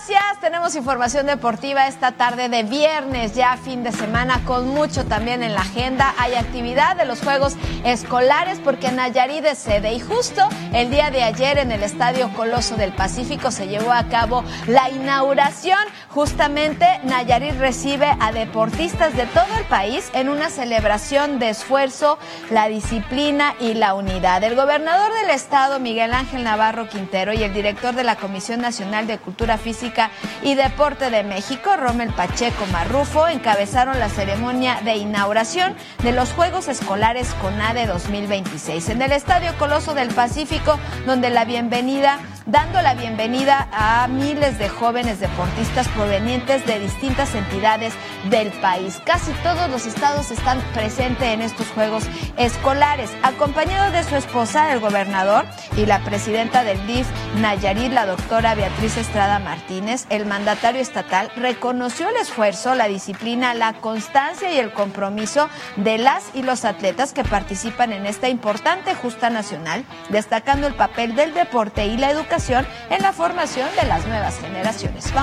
gracias. Tenemos información deportiva esta tarde de viernes, ya fin de semana, con mucho también en la agenda. Hay actividad de los Juegos Escolares porque Nayarit es sede y justo el día de ayer en el Estadio Coloso del Pacífico se llevó a cabo la inauguración. Justamente Nayarit recibe a deportistas de todo el país en una celebración de esfuerzo, la disciplina y la unidad. El gobernador del estado, Miguel Ángel Navarro Quintero, y el director de la Comisión Nacional de Cultura Física y Deporte de México, Rommel Pacheco Marrufo, encabezaron la ceremonia de inauguración de los Juegos Escolares CONADE 2026 en el Estadio Coloso del Pacífico, donde dando la bienvenida a miles de jóvenes deportistas provenientes de distintas entidades del país. Casi todos los estados están presentes en estos Juegos Escolares. Acompañado de su esposa, el gobernador, y la presidenta del DIF Nayarit, la doctora Beatriz Estrada Martínez, el mandatario estatal reconoció el esfuerzo, la disciplina, la constancia y el compromiso de las y los atletas que participan en esta importante justa nacional, destacando el papel del deporte y la educación en la formación de las nuevas generaciones.